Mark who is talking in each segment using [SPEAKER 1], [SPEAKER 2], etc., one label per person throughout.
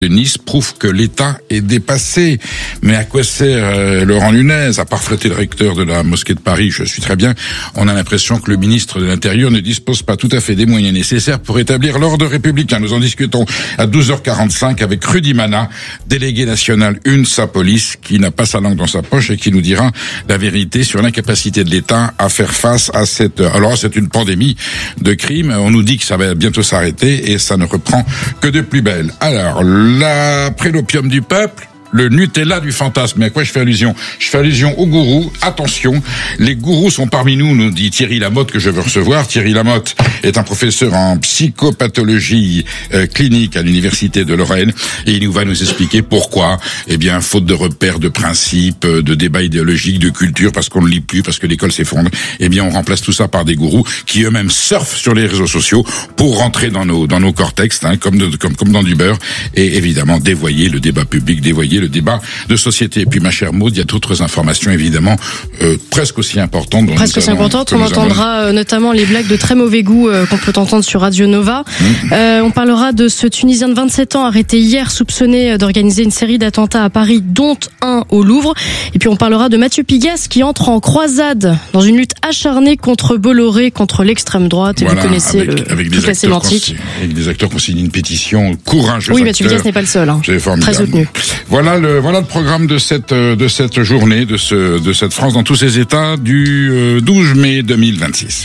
[SPEAKER 1] de Nice prouve que l'État est dépassé. Mais à quoi sert Laurent Nunez? À part flatter le recteur de la mosquée de Paris, je suis très bien, on a l'impression que le ministre de l'Intérieur ne dispose pas tout à fait des moyens nécessaires pour établir l'ordre républicain. Nous en discutons à 12h45 avec Rudy Mana, délégué national UNSA Police, qui n'a pas sa langue dans sa poche et qui nous dira la vérité sur l'incapacité de l'État à faire face à alors c'est une pandémie de crimes. On nous dit que ça va bientôt s'arrêter et ça ne reprend que de plus belle. Alors, après l'opium du peuple, le Nutella du fantasme. Mais à quoi je fais allusion? Je fais allusion aux gourous. Attention, les gourous sont parmi nous dit Thierry Lamotte, que je veux recevoir. Thierry Lamotte est un professeur en psychopathologie clinique à l'université de Lorraine et il va nous expliquer pourquoi, faute de repères, de principes, de débats idéologiques, de culture, parce qu'on ne lit plus, parce que l'école s'effondre, on remplace tout ça par des gourous qui eux-mêmes surfent sur les réseaux sociaux pour rentrer dans nos cortex, comme dans du beurre, et évidemment dévoyer le débat public, dévoyer le débat de société. Et puis, ma chère Maud, il y a d'autres informations, évidemment, presque aussi importantes.
[SPEAKER 2] Presque aussi importantes. On entendra notamment les blagues de très mauvais goût qu'on peut entendre sur Radio Nova. On parlera de ce Tunisien de 27 ans arrêté hier, soupçonné d'organiser une série d'attentats à Paris, dont un au Louvre. Et puis, on parlera de Mathieu Pigasse qui entre en croisade dans une lutte acharnée contre Bolloré, contre l'extrême droite. Et vous connaissez toute la sémantique.
[SPEAKER 1] Avec des acteurs qui ont signé une pétition courageuse.
[SPEAKER 2] Oui, Mathieu Pigasse n'est pas le seul. C'est très soutenu.
[SPEAKER 1] Voilà le programme de cette journée, de cette France dans tous ses états du 12 mai 2026.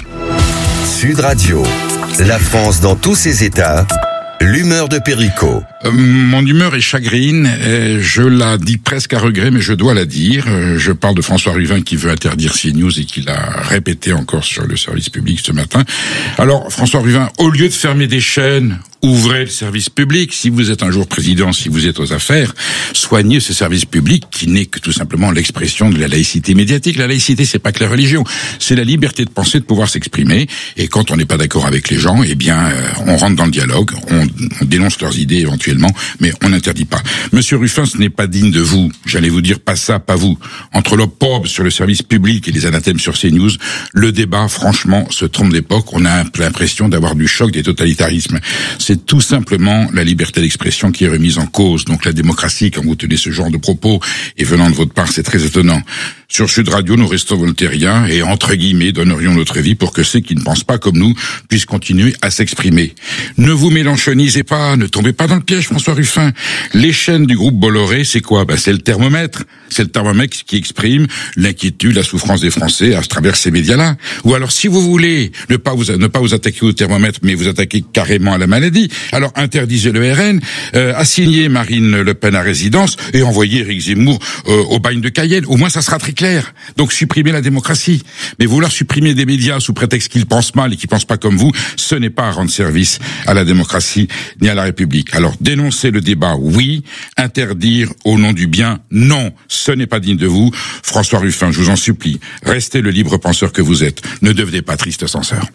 [SPEAKER 3] Sud Radio, la France dans tous ses états. L'humeur de Perico.
[SPEAKER 1] Mon humeur est chagrine, je la dis presque à regret, mais je dois la dire. Je parle de François Ruffin qui veut interdire CNews et qui l'a répété encore sur le service public ce matin. Alors, François Ruffin, au lieu de fermer des chaînes, ouvrez le service public. Si vous êtes un jour président, si vous êtes aux affaires, soignez ce service public qui n'est que tout simplement l'expression de la laïcité médiatique. La laïcité, c'est pas que la religion, c'est la liberté de penser, de pouvoir s'exprimer. Et quand on n'est pas d'accord avec les gens, on rentre dans le dialogue, on dénonce leurs idées éventuellement, mais on n'interdit pas. Monsieur Ruffin, ce n'est pas digne de vous. J'allais vous dire pas ça, pas vous. Entre l'opprobre sur le service public et les anathèmes sur CNews, le débat, franchement, se trompe d'époque. On a l'impression d'avoir du choc des totalitarismes. C'est tout simplement la liberté d'expression qui est remise en cause. Donc la démocratie, quand vous tenez ce genre de propos, et venant de votre part, c'est très étonnant. Sur Sud Radio, nous restons voltairiens et, entre guillemets, donnerions notre vie pour que ceux qui ne pensent pas comme nous puissent continuer à s'exprimer. Ne vous mélanchonisez pas, ne tombez pas dans le piège, François Ruffin. Les chaînes du groupe Bolloré, c'est quoi? C'est le thermomètre. C'est le thermomètre qui exprime l'inquiétude, la souffrance des Français à travers ces médias-là. Ou alors, si vous voulez ne pas vous attaquer au thermomètre, mais vous attaquer carrément à la maladie, alors interdisez le RN, assignez Marine Le Pen à résidence et envoyez Éric Zemmour au bagne de Cayenne. Au moins, ça sera très clair. Donc, supprimez la démocratie. Mais vouloir supprimer des médias sous prétexte qu'ils pensent mal et qu'ils pensent pas comme vous, ce n'est pas rendre service à la démocratie ni à la République. Alors, dénoncer le débat, oui. Interdire au nom du bien, non. Ce n'est pas digne de vous. François Ruffin, je vous en supplie, restez le libre penseur que vous êtes. Ne devenez pas triste censeur.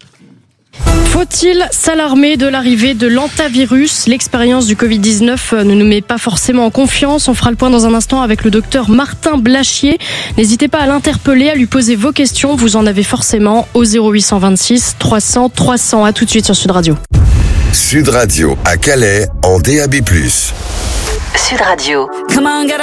[SPEAKER 2] Faut-il s'alarmer de l'arrivée de l'antavirus? L'expérience du Covid-19 ne nous met pas forcément en confiance. On fera le point dans un instant avec le docteur Martin Blachier. N'hésitez pas à l'interpeller, à lui poser vos questions. Vous en avez forcément au 0826 300 300. À tout de suite sur Sud Radio.
[SPEAKER 3] Sud Radio à Calais en DAB+.
[SPEAKER 4] Sud Radio.